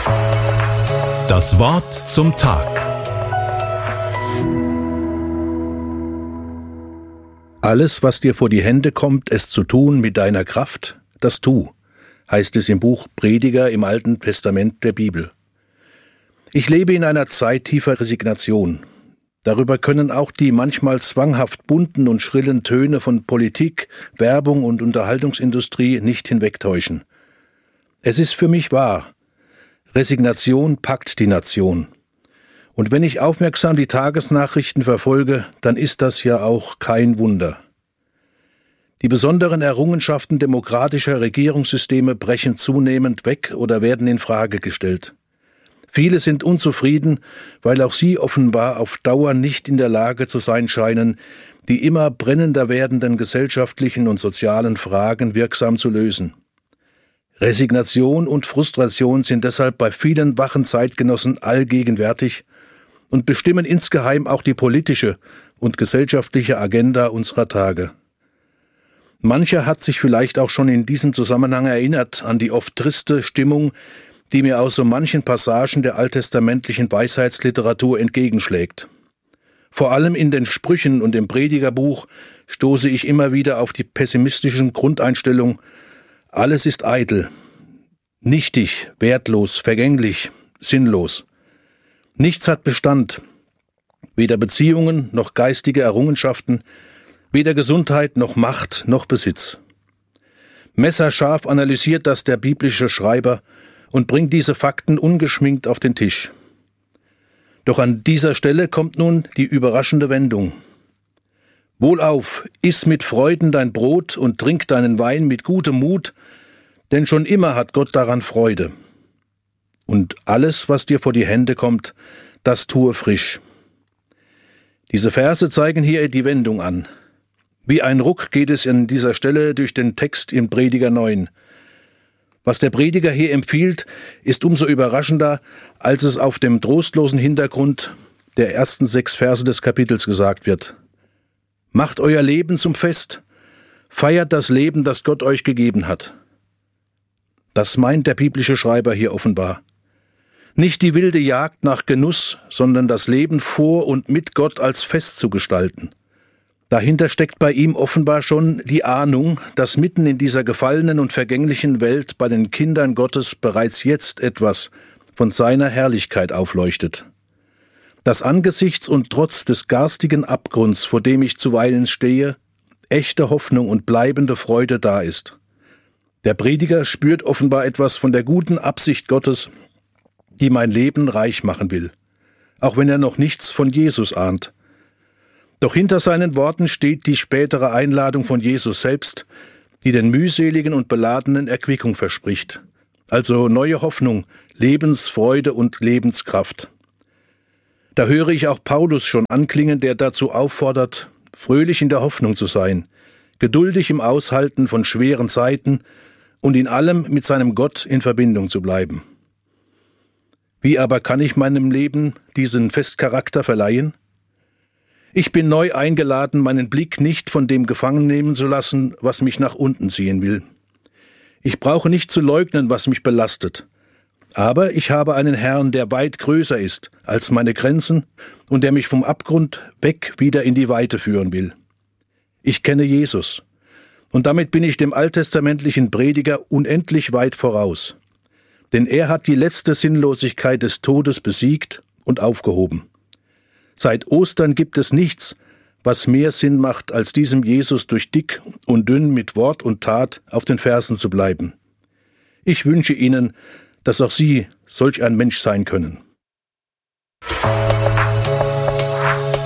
Das Wort zum Tag. Alles, was dir vor die Hände kommt, es zu tun mit deiner Kraft, das tu, heißt es im Buch Prediger im Alten Testament der Bibel. Ich lebe in einer Zeit tiefer Resignation. Darüber können auch die manchmal zwanghaft bunten und schrillen Töne von Politik, Werbung und Unterhaltungsindustrie nicht hinwegtäuschen. Es ist für mich wahr. Resignation packt die Nation. Und wenn ich aufmerksam die Tagesnachrichten verfolge, dann ist das ja auch kein Wunder. Die besonderen Errungenschaften demokratischer Regierungssysteme brechen zunehmend weg oder werden in Frage gestellt. Viele sind unzufrieden, weil auch sie offenbar auf Dauer nicht in der Lage zu sein scheinen, die immer brennender werdenden gesellschaftlichen und sozialen Fragen wirksam zu lösen. Resignation und Frustration sind deshalb bei vielen wachen Zeitgenossen allgegenwärtig und bestimmen insgeheim auch die politische und gesellschaftliche Agenda unserer Tage. Mancher hat sich vielleicht auch schon in diesem Zusammenhang erinnert an die oft triste Stimmung, die mir aus so manchen Passagen der alttestamentlichen Weisheitsliteratur entgegenschlägt. Vor allem in den Sprüchen und im Predigerbuch stoße ich immer wieder auf die pessimistische Grundeinstellung: Alles ist eitel, nichtig, wertlos, vergänglich, sinnlos. Nichts hat Bestand, weder Beziehungen noch geistige Errungenschaften, weder Gesundheit noch Macht noch Besitz. Messerscharf analysiert das der biblische Schreiber und bringt diese Fakten ungeschminkt auf den Tisch. Doch an dieser Stelle kommt nun die überraschende Wendung. Wohlauf, iss mit Freuden dein Brot und trink deinen Wein mit gutem Mut, denn schon immer hat Gott daran Freude. Und alles, was dir vor die Hände kommt, das tue frisch. Diese Verse zeigen hier die Wendung an. Wie ein Ruck geht es an dieser Stelle durch den Text im Prediger 9. Was der Prediger hier empfiehlt, ist umso überraschender, als es auf dem trostlosen Hintergrund der ersten 6 Verse des Kapitels gesagt wird. Macht euer Leben zum Fest, feiert das Leben, das Gott euch gegeben hat. Das meint der biblische Schreiber hier offenbar. Nicht die wilde Jagd nach Genuss, sondern das Leben vor und mit Gott als Fest zu gestalten. Dahinter steckt bei ihm offenbar schon die Ahnung, dass mitten in dieser gefallenen und vergänglichen Welt bei den Kindern Gottes bereits jetzt etwas von seiner Herrlichkeit aufleuchtet. Dass angesichts und trotz des garstigen Abgrunds, vor dem ich zuweilen stehe, echte Hoffnung und bleibende Freude da ist. Der Prediger spürt offenbar etwas von der guten Absicht Gottes, die mein Leben reich machen will, auch wenn er noch nichts von Jesus ahnt. Doch hinter seinen Worten steht die spätere Einladung von Jesus selbst, die den mühseligen und Beladenen Erquickung verspricht, also neue Hoffnung, Lebensfreude und Lebenskraft. Da höre ich auch Paulus schon anklingen, der dazu auffordert, fröhlich in der Hoffnung zu sein, geduldig im Aushalten von schweren Zeiten und in allem mit seinem Gott in Verbindung zu bleiben. Wie aber kann ich meinem Leben diesen Festcharakter verleihen? Ich bin neu eingeladen, meinen Blick nicht von dem gefangen nehmen zu lassen, was mich nach unten ziehen will. Ich brauche nicht zu leugnen, was mich belastet. Aber ich habe einen Herrn, der weit größer ist als meine Grenzen und der mich vom Abgrund weg wieder in die Weite führen will. Ich kenne Jesus. Und damit bin ich dem alttestamentlichen Prediger unendlich weit voraus. Denn er hat die letzte Sinnlosigkeit des Todes besiegt und aufgehoben. Seit Ostern gibt es nichts, was mehr Sinn macht, als diesem Jesus durch dick und dünn mit Wort und Tat auf den Fersen zu bleiben. Ich wünsche Ihnen, dass auch Sie solch ein Mensch sein können.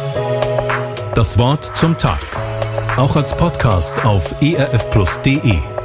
Das Wort zum Tag. Auch als Podcast auf erfplus.de.